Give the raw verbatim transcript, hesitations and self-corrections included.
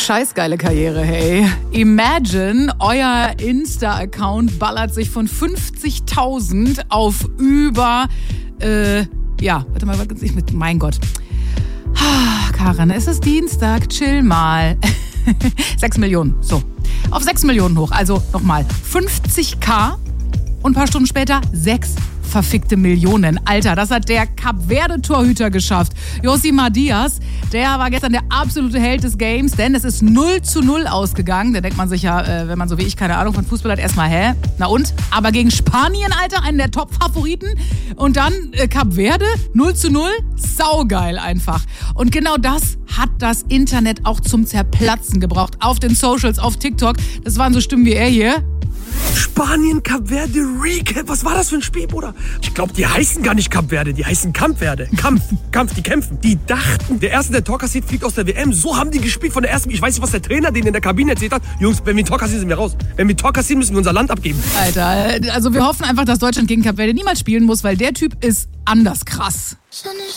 Scheißgeile Karriere, hey. Imagine, euer Insta-Account ballert sich von fünfzigtausend auf über, äh, ja, warte mal, ich mit, mein Gott. Ah, Karin, es ist Dienstag, chill mal. sechs Millionen, so. Auf sechs Millionen hoch, also nochmal, fünfzigtausend und ein paar Stunden später sechs verfickte Millionen. Alter, das hat der Kap-Verde-Torhüter geschafft. Josimar Diaz, der war gestern der absolute Held des Games, denn es ist null zu null ausgegangen. Da denkt man sich ja, äh, wenn man so wie ich keine Ahnung von Fußball hat, erstmal, hä? Na und? Aber gegen Spanien, Alter, einen der Top-Favoriten. Und dann äh, Kap-Verde, null zu null. Saugeil einfach. Und genau das hat das Internet auch zum Zerplatzen gebraucht. Auf den Socials, auf TikTok. Das waren so Stimmen wie er hier. Spanien, Kap Verde, Recap. Was war das für ein Spiel, Bruder? Ich glaube, die heißen gar nicht Kap Verde, die heißen Kamp Verde. Kampf, Kampf, die kämpfen. Die dachten, der Erste, der Tor kassiert, fliegt aus der W M. So haben die gespielt von der ersten. Ich weiß nicht, was der Trainer denen in der Kabine erzählt hat. Jungs, wenn wir ein Tor kassieren, sind wir raus. Wenn wir ein Tor kassieren, müssen wir unser Land abgeben. Alter, also wir hoffen einfach, dass Deutschland gegen Kap Verde niemals spielen muss, weil der Typ ist anders krass.